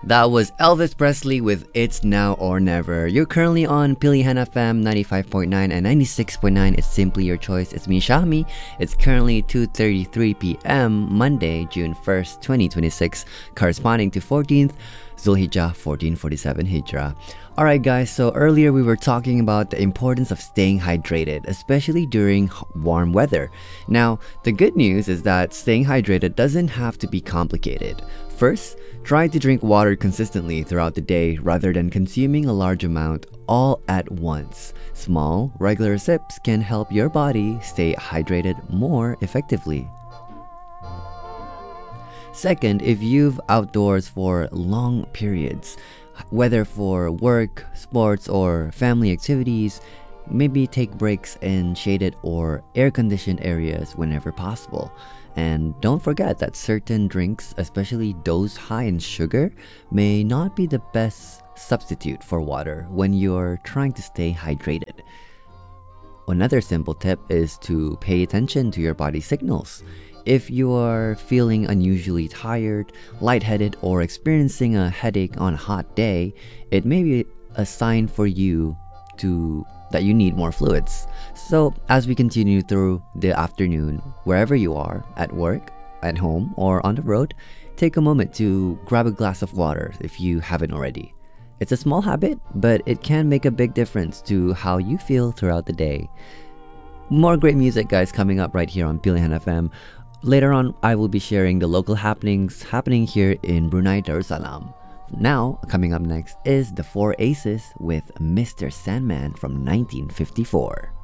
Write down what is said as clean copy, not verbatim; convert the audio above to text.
That was Elvis Presley with It's Now or Never. You're currently on Pilihan FM 95.9 and 96.9. It's simply your choice. It's me, Shahmi. It's currently 2:33 p.m. Monday, June 1st, 2026, corresponding to 14th Zulhijjah 1447 Hijrah. Alright guys, so earlier we were talking about the importance of staying hydrated, especially during warm weather. Now, the good news is that staying hydrated doesn't have to be complicated. First, try to drink water consistently throughout the day rather than consuming a large amount all at once. Small, regular sips can help your body stay hydrated more effectively. Second, if you've outdoors for long periods, whether for work, sports, or family activities, maybe take breaks in shaded or air-conditioned areas whenever possible. And don't forget that certain drinks, especially those high in sugar, may not be the best substitute for water when you're trying to stay hydrated. Another simple tip is to pay attention to your body signals. If you are feeling unusually tired, lightheaded, or experiencing a headache on a hot day, it may be a sign for you that you need more fluids. So as we continue through the afternoon, wherever you are, at work, at home, or on the road, take a moment to grab a glass of water if you haven't already. It's a small habit, but it can make a big difference to how you feel throughout the day. More great music, guys, coming up right here on Pilihan FM. Later on, I will be sharing the local happenings happening here in Brunei Darussalam. Now, coming up next is the Four Aces with Mr. Sandman from 1954.